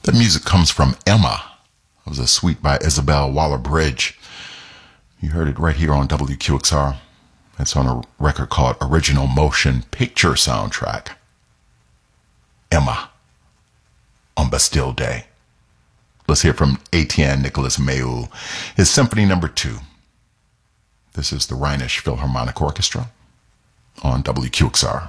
The music comes from Emma. It was a suite by Isabel Waller-Bridge. You heard it right here on WQXR. It's on a record called Original Motion Picture Soundtrack. Emma on Bastille Day. Let's hear from Etienne Nicolas Meul, his Symphony No. 2. This is the Rhenish Philharmonic Orchestra on WQXR.